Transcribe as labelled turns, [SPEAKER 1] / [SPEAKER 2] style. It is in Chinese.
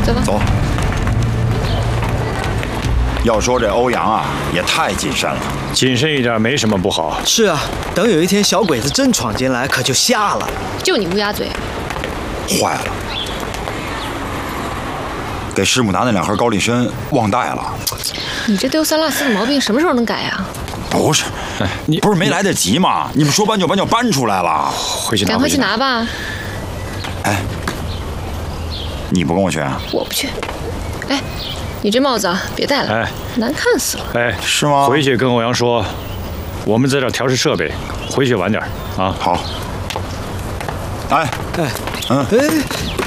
[SPEAKER 1] 走吧。
[SPEAKER 2] 走。要说这欧阳啊，也太谨慎了。
[SPEAKER 3] 谨慎一点没什么不好。
[SPEAKER 4] 是啊，等有一天小鬼子真闯进来，可就瞎了。
[SPEAKER 1] 就你乌鸦嘴。
[SPEAKER 2] 坏了，给师母拿那2盒高丽参忘带了。
[SPEAKER 1] 你这丢三落四的毛病什么时候能改呀？
[SPEAKER 2] 不是，你不是没来得及吗？你们说搬就搬就搬出来了。
[SPEAKER 3] 回去拿，
[SPEAKER 1] 赶快去拿吧。
[SPEAKER 2] 哎，你不跟我去啊？
[SPEAKER 1] 我不去。哎，你这帽子啊，别戴了，
[SPEAKER 3] 哎，
[SPEAKER 1] 难看死了。
[SPEAKER 3] 哎，
[SPEAKER 2] 是吗？
[SPEAKER 3] 回去跟欧阳说，我们在这调试设备，回去晚点啊。
[SPEAKER 2] 好。哎，
[SPEAKER 4] 哎，
[SPEAKER 2] 嗯，
[SPEAKER 4] 哎。